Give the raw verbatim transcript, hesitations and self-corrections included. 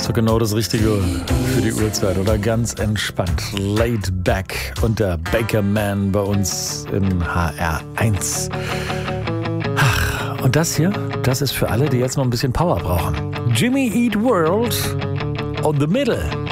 So genau das Richtige für die Uhrzeit, oder? Ganz entspannt. Laid back und der Baker Man bei uns in H R eins. Ach, und das hier, das ist für alle, die jetzt noch ein bisschen Power brauchen. Jimmy Eat World on the Middle.